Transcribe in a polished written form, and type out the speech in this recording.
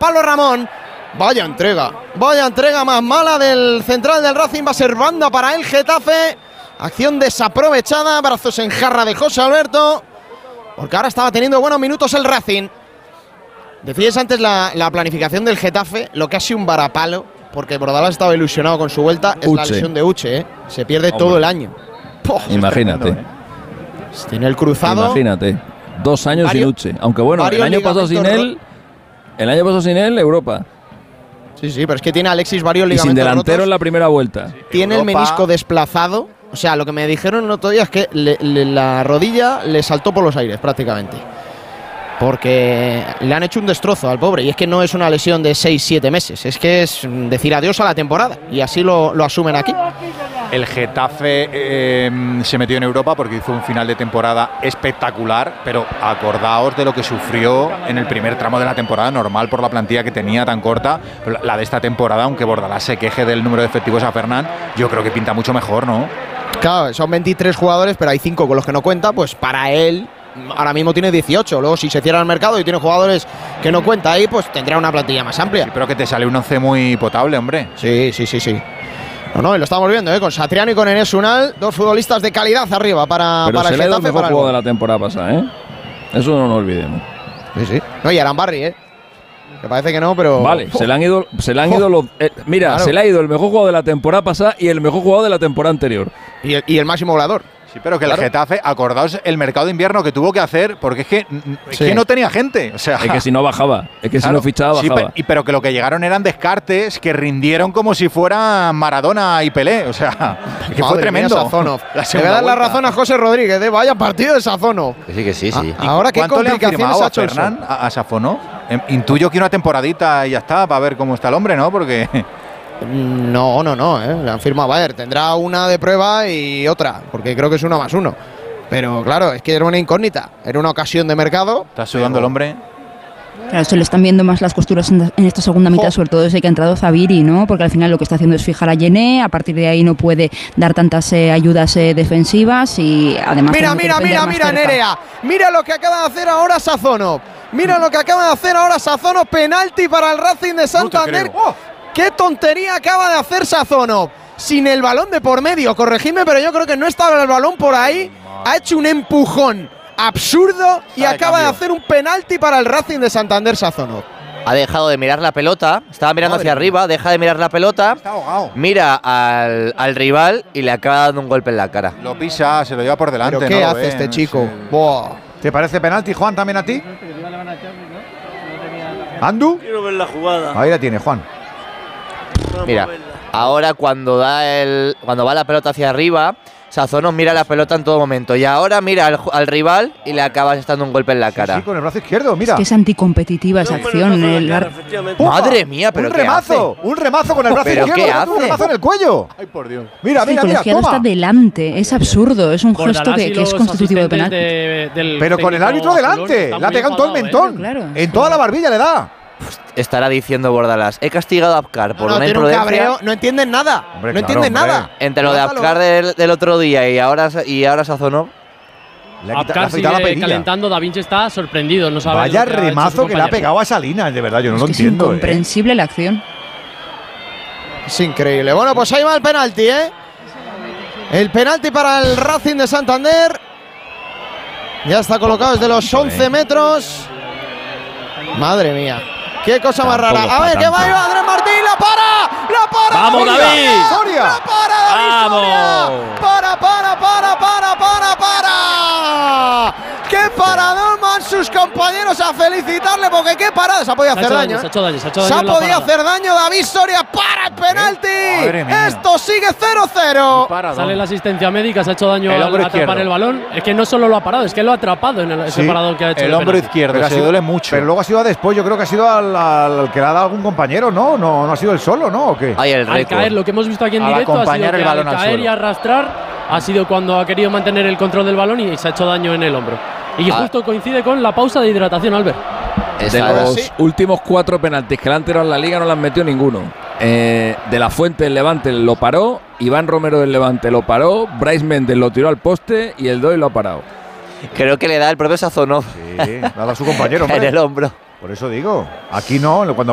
palo Ramón. Vaya entrega más mala del central del Racing. Va a ser banda para el Getafe. Acción desaprovechada, brazos en jarra de José Alberto, porque ahora estaba teniendo buenos minutos el Racing. Decíais antes la planificación del Getafe, lo que ha sido un varapalo, porque Bordalás estaba ilusionado con su vuelta, es la lesión de Uche, Se pierde todo el año. Imagínate. Tiene el cruzado. Imagínate. 2 años sin Uche. Aunque bueno, el año pasado sin él, Europa. Sí, pero es que tiene Alexis varios ligamentos y sin delantero rotos. En la primera vuelta. Tiene el menisco desplazado. O sea, lo que me dijeron el otro día es que la rodilla le saltó por los aires prácticamente. Porque le han hecho un destrozo al pobre. Y es que no es una lesión de 6-7 meses. Es que es decir adiós a la temporada. Y así lo asumen aquí. El Getafe se metió en Europa porque hizo un final de temporada espectacular. Pero acordaos de lo que sufrió en el primer tramo de la temporada, normal por la plantilla que tenía tan corta. Pero la de esta temporada, aunque Bordalás se queje del número de efectivos a Fernán, yo creo que pinta mucho mejor, ¿no? Claro, son 23 jugadores, pero hay 5 con los que no cuenta. Pues para él ahora mismo tiene 18. Luego si se cierra el mercado y tiene jugadores que no cuenta ahí, pues tendrá una plantilla más amplia. Sí, pero que te sale un 11 muy potable, hombre. Sí. No, lo estamos viendo, con Satriano y con Enes Unal, 2 futbolistas de calidad arriba para el Getafe. Pero el mejor juego de la temporada pasada, Eso no nos olvidemos. Sí. No, y Arambarri, que parece que no, pero… Vale, se le han ido los… mira, claro. Se le ha ido el mejor jugador de la temporada pasada y el mejor jugador de la temporada anterior. Y el máximo goleador. Sí, pero que el Getafe, acordaos el mercado de invierno que tuvo que hacer, porque es que no tenía gente. O sea, es que si no bajaba, si no fichaba, bajaba. Pero que lo que llegaron eran descartes que rindieron como si fueran Maradona y Pelé. O sea, que fue tremendo. Sazonov. Le voy a dar la razón a José Rodríguez, vaya partido de Sazonov. Que sí. Ahora qué complicaciones ha hecho Fernán a Sazonov. Intuyo que una temporadita y ya está, para ver cómo está el hombre, ¿no? Porque… No, le han firmado. A ver, tendrá una de prueba y otra, porque creo que es 1+1. Pero claro, es que era una incógnita, era una ocasión de mercado. Está sudando el hombre. Claro, se le están viendo más las costuras en esta segunda mitad, sobre todo desde que ha entrado Zaviri, ¿no? Porque al final lo que está haciendo es fijar a Yené, a partir de ahí no puede dar tantas ayudas defensivas y además… Mira, Nerea, mira lo que acaba de hacer ahora Sazonov. Penalti para el Racing de Santander. ¡Qué tontería acaba de hacer Sazonov! Sin el balón de por medio, corregidme, pero yo creo que no estaba el balón por ahí. Ha hecho un empujón absurdo y acaba de hacer un penalti para el Racing de Santander Sazonov. Ha dejado de mirar la pelota, estaba mirando hacia arriba, deja de mirar la pelota, está ahogado. Mira al rival y le acaba dando un golpe en la cara. Lo pisa, se lo lleva por delante. ¿Pero qué hace este chico? ¿Te parece penalti, Juan, también a ti? ¿Andu? Quiero ver la jugada. Ahí la tiene, Juan. Mira, ahora cuando va la pelota hacia arriba, Sazonov mira la pelota en todo momento. Y ahora mira al rival y le acaba dando un golpe en la cara. Sí, con el brazo izquierdo, mira. Es que es anticompetitiva esa acción. Madre mía, pero ¿qué hace? Un remazo con el brazo izquierdo. ¿Qué hace? Un remazo en el cuello. Ay, por Dios. Mira, el colegiado está delante. Es absurdo. Es un gesto que es constitutivo de penalti. Pero con el árbitro delante. Le ha pegado en todo el mentón. Claro. En toda la barbilla le da. Estará diciendo Bordalás, he castigado a Apcar por una imprudencia. Cabreo, no entienden nada. Hombre, no entienden nada. Entre lo de Apcar del otro día y ahora Sazonov. Apcar sigue calentando, Da Vinci está sorprendido. No sabe Vaya remazo que le ha pegado a Salinas, de verdad, yo no lo entiendo. Es incomprensible la acción. Es increíble. Bueno, pues ahí va el penalti, El penalti para el Racing de Santander. Ya está colocado desde los 11 metros. Madre mía. Qué cosa más rara. A ver, que va Andrés Martín. ¡La para! ¡Vamos, David! ¡La para, David! ¡Vamos! ¡Para! ¡Qué paradón van sus compañeros a felicitarle! Porque qué parada. Se ha podido hacer daño. Se ha hecho daño. Se ha podido hacer daño David Soria para el penalti. Esto sigue 0-0. Sale la asistencia médica. Se ha hecho daño al atrapar el balón. Es que no solo lo ha parado, es que lo ha atrapado en ese paradón que ha hecho. El hombro izquierdo, se duele mucho. Pero luego ha sido después. Yo creo que ha sido al que le ha dado algún compañero, ¿no? No ha sido él solo, ¿no? ¿O qué? Al caer, lo que hemos visto aquí en directo ha sido que al caer y arrastrar ha sido cuando ha querido mantener el control del balón y se ha hecho daño en el hombro. Y justo coincide con la pausa de hidratación, Albert. De los últimos 4 penaltis que le han tirado en la Liga no le han metido ninguno. De la Fuente del Levante lo paró, Iván Romero del Levante lo paró, Bryce Méndez lo tiró al poste y el Doy lo ha parado. Creo que le da el propio Sazonov. Sí, le ha dado a su compañero, hombre. En el hombro. Por eso digo, aquí no, cuando